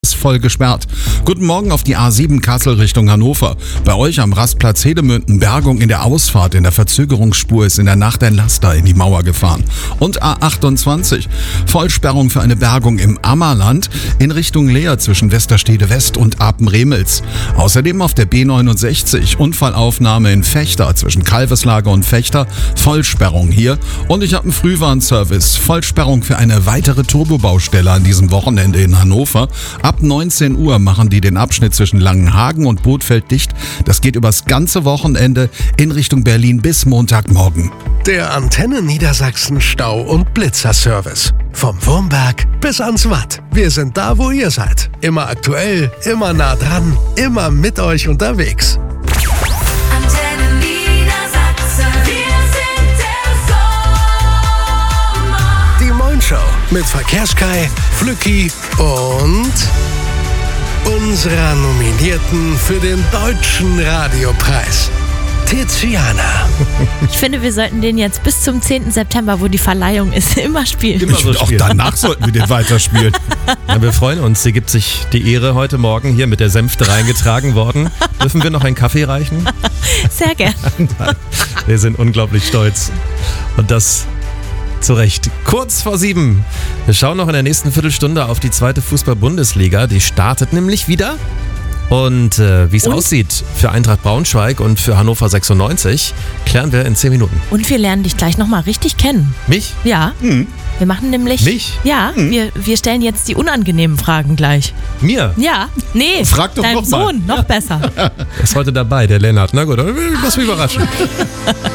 Ist voll gesperrt. Guten Morgen auf die A7 Kassel Richtung Hannover. Bei euch am Rastplatz Hedemünden Bergung in der Ausfahrt in der Verzögerungsspur ist in der Nacht ein Laster in die Mauer gefahren. Und A28 Vollsperrung für eine Bergung im Ammerland in Richtung Leer zwischen Westerstede West und Apen-Remels. Außerdem auf der B69 Unfallaufnahme in Vechta zwischen Kalveslager und Vechta. Vollsperrung hier. Und ich habe einen Frühwarnservice. Vollsperrung für eine weitere Turbobaustelle an diesem Wochenende in Hannover. Ab 19 Uhr machen die den Abschnitt zwischen Langenhagen und Bothfeld dicht. Das geht übers ganze Wochenende in Richtung Berlin bis Montagmorgen. Der Antenne Niedersachsen Stau- und Blitzerservice. Vom Wurmberg bis ans Watt. Wir sind da, wo ihr seid. Immer aktuell, immer nah dran, immer mit euch unterwegs. Antenne Niedersachsen. Wir sind der Sommer. Die Moin-Show mit Verkehrskai, Flücki und unserer Nominierten für den Deutschen Radiopreis, Tiziana. Ich finde, wir sollten den jetzt bis zum 10. September, wo die Verleihung ist, immer spielen. Immer so auch danach sollten wir den weiterspielen. Ja, wir freuen uns. Hier gibt sich die Ehre heute Morgen hier mit der Sänfte reingetragen worden. Dürfen wir noch einen Kaffee reichen? Sehr gern. Wir sind unglaublich stolz. Und das zu Recht. Kurz vor 7. Wir schauen noch in der nächsten Viertelstunde auf die zweite Fußball-Bundesliga. Die startet nämlich wieder. Und wie es aussieht für Eintracht Braunschweig und für Hannover 96, klären wir in 10 Minuten. Und wir lernen dich gleich nochmal richtig kennen. Mich? Ja. Wir machen nämlich... Mich? Ja, wir stellen jetzt die unangenehmen Fragen gleich. Mir? Ja, nee, Frag doch dein noch mal. Sohn, noch besser. Er ist heute dabei, der Lennart. Na gut, lass mich überraschen.